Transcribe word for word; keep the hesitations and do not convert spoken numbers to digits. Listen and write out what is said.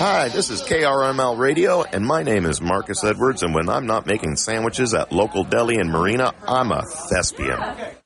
Hi, this is K R M L Radio, and my name is Marcus Edwards, and when I'm not making sandwiches at local deli in Marina, I'm a thespian.